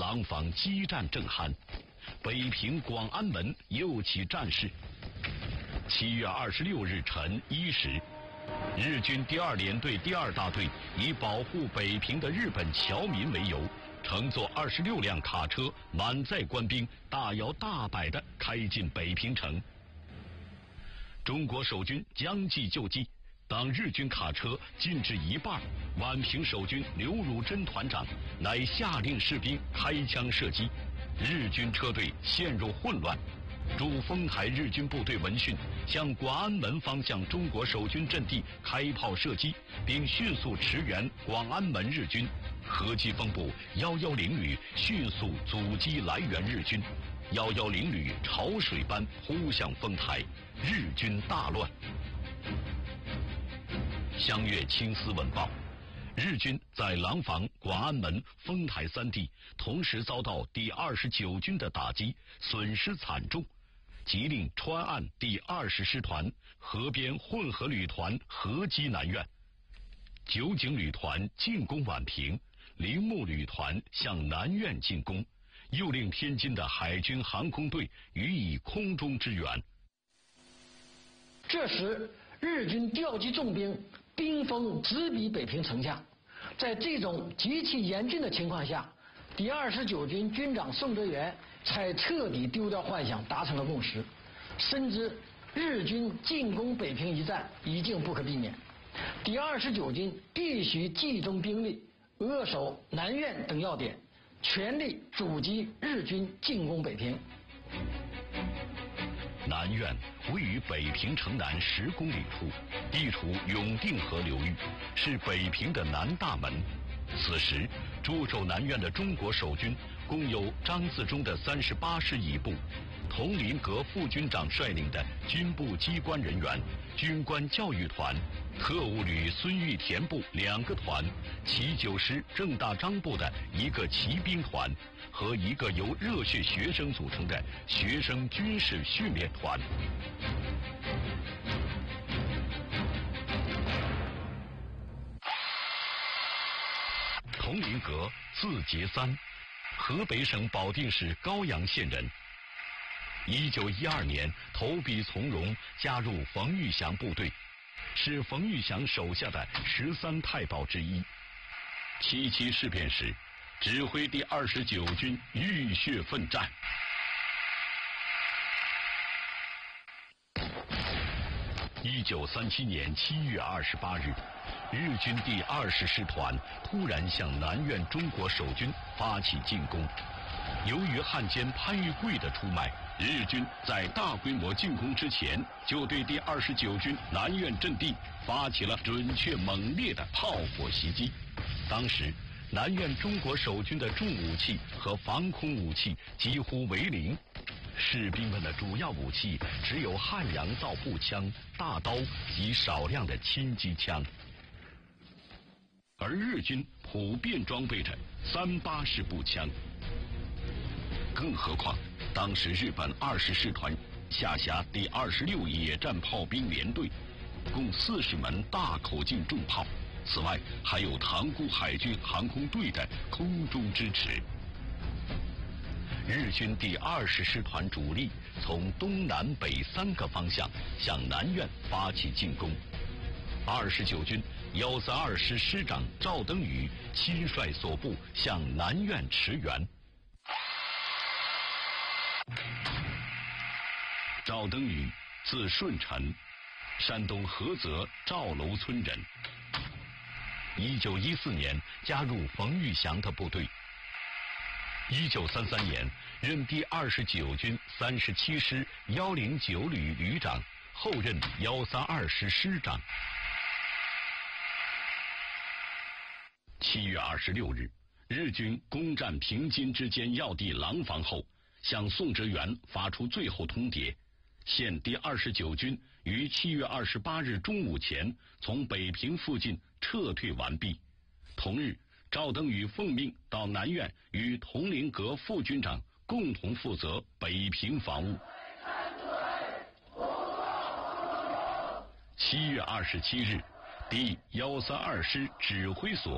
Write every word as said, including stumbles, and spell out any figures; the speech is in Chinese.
廊坊激战正酣，北平广安门又起战事。七月二十六日晨一时，日军第二联队第二大队以保护北平的日本侨民为由，乘坐二十六辆卡车，满载官兵，大摇大摆地开进北平城。中国守军将计就计，当日军卡车进至一半，宛平守军刘汝珍团长乃下令士兵开枪射击，日军车队陷入混乱。驻丰台日军部队闻讯，向广安门方向中国守军阵地开炮射击，并迅速驰援广安门日军。河基风部一一零旅迅速阻击来援日军，一一零旅潮水般扑向丰台，日军大乱。湘粤青丝文报，日军在廊坊、广安门、丰台三地同时遭到第二十九军的打击，损失惨重，急令川岸第二十师团、河边混合旅团合击南苑，九井旅团进攻宛平，铃木旅团向南苑进攻，又令天津的海军航空队予以空中支援。 这时，日军调集重兵，兵锋直逼北平城下。在这种极其严峻的情况下，第二十九军军长宋哲元才彻底丢掉幻想，达成了共识，深知日军进攻北平一战已经不可避免，第二十九军必须集中兵力，扼守南苑等要点，全力阻击日军进攻北平。 南苑位于北平城南十公里处，地处永定河流域，是北平的南大门。此时驻守南苑的中国守军共有张自忠的三十八师一部，佟麟阁副军长率领的军部机关人员、军官教育团、特务旅孙玉田部两个团，骑九师郑大章部的一个骑兵团和一个由热血学生组成的学生军事训练团。佟麟阁，字节三，河北省保定市高阳县人。一九一二年投笔从戎，加入冯玉祥部队，是冯玉祥手下的十三太保之一。七七事变时，指挥第二十九军浴血奋战。一九三七年七月二十八日，日军第二十师团突然向南苑中国守军发起进攻。由于汉奸潘玉贵的出卖，日军在大规模进攻之前，就对第二十九军南苑阵地发起了准确猛烈的炮火袭击。当时南苑中国守军的重武器和防空武器几乎为零，士兵们的主要武器只有汉阳造步枪、大刀及少量的轻机枪，而日军普遍装备着三八式步枪。更何况当时日本二十师团下辖第二十六野战炮兵联队，共四十门大口径重炮，此外还有塘沽海军航空队的空中支持。日军第二十师团主力从东南北三个方向向南苑发起进攻。二十九军幺三二师师长赵登禹亲率所部向南苑驰援。赵登禹，字顺臣，山东菏泽赵楼村人。一九一四年加入冯玉祥的部队。一九三三年任第二十九军三十七师幺零九旅旅长，后任幺三二师师长。七月二十六日，日军攻占平津之间要地廊坊后，向宋哲元发出最后通牒，现第二十九军于七月二十八日中午前从北平附近撤退完毕。同日，赵登禹奉命到南苑与佟麟阁副军长共同负责北平防务。七月二十七日，第幺三二师指挥所